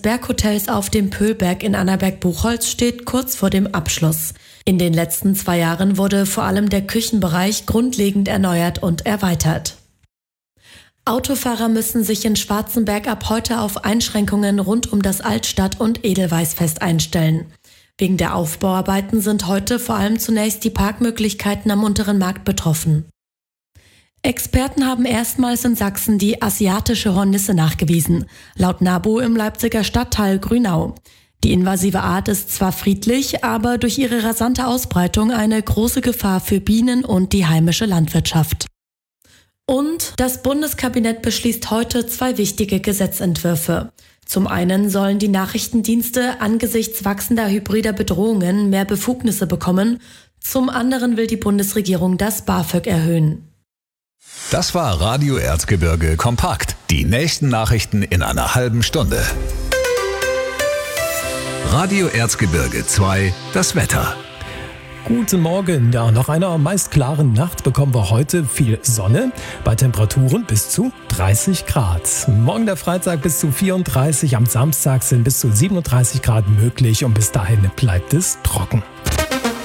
Berghotels auf dem Pöhlberg in Annaberg-Buchholz steht kurz vor dem Abschluss. In den letzten 2 Jahren wurde vor allem der Küchenbereich grundlegend erneuert und erweitert. Autofahrer müssen sich in Schwarzenberg ab heute auf Einschränkungen rund um das Altstadt- und Edelweißfest einstellen. Wegen der Aufbauarbeiten sind heute vor allem zunächst die Parkmöglichkeiten am Unteren Markt betroffen. Experten haben erstmals in Sachsen die asiatische Hornisse nachgewiesen, laut NABU im Leipziger Stadtteil Grünau. Die invasive Art ist zwar friedlich, aber durch ihre rasante Ausbreitung eine große Gefahr für Bienen und die heimische Landwirtschaft. Und das Bundeskabinett beschließt heute 2 wichtige Gesetzentwürfe. Zum einen sollen die Nachrichtendienste angesichts wachsender hybrider Bedrohungen mehr Befugnisse bekommen. Zum anderen will die Bundesregierung das BAföG erhöhen. Das war Radio Erzgebirge kompakt. Die nächsten Nachrichten in einer halben Stunde. Radio Erzgebirge 2, das Wetter. Guten Morgen. Ja, nach einer meist klaren Nacht bekommen wir heute viel Sonne bei Temperaturen bis zu 30 Grad. Morgen der Freitag bis zu 34, am Samstag sind bis zu 37 Grad möglich und bis dahin bleibt es trocken.